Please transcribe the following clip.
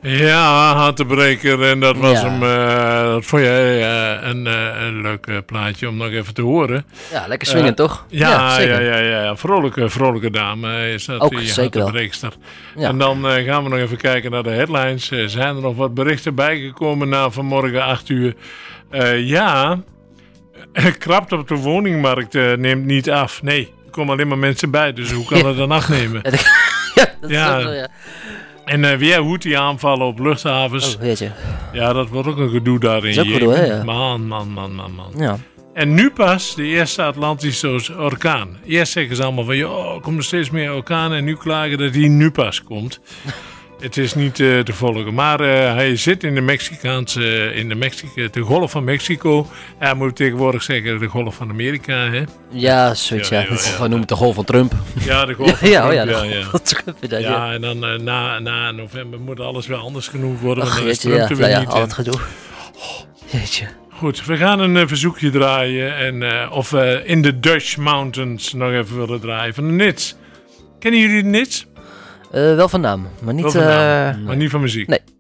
Ja, hartebreker. En dat was hem. Dat vond jij een leuk plaatje om nog even te horen. Ja, lekker swingend toch? Ja. Vrolijke dame is dat. Ook, die zeker hartebreekster. Ja. En dan gaan we nog even kijken naar de headlines. Zijn er nog wat berichten bijgekomen na vanmorgen 8 uur? Krapte op de woningmarkt neemt niet af. Nee, er komen alleen maar mensen bij. Dus hoe kan het dan afnemen? Ja, dat is ook zo, ja. En weer Houthi aanvallen op luchthavens. Oh, weet je. Ja, dat wordt ook een gedoe daarin. Dat is ook gedoe, hè? Ja. Man. Ja. En nu pas de eerste Atlantische orkaan. Eerst zeggen ze allemaal van, joh, er komen steeds meer orkanen. En nu klagen dat die nu pas komt. Het is niet te volgen. Maar hij zit in de golf van Mexico. Ja, moet ik tegenwoordig zeggen, de golf van Amerika, hè? Ja, zoiets, ja. Of we noemen het de golf van Trump. Ja, de golf van Trump, de golf van Trump. Ja, en dan na november moet alles wel anders genoemd worden. Ach, Want dan is jeetje, Trump er weer niet al in. het gedoe. Jeetje. Goed, we gaan een verzoekje draaien. En of we in de Dutch Mountains nog even willen draaien van de Nits. Kennen jullie de Nits? Wel van naam, maar niet... Wel van naam, maar niet van muziek. Nee.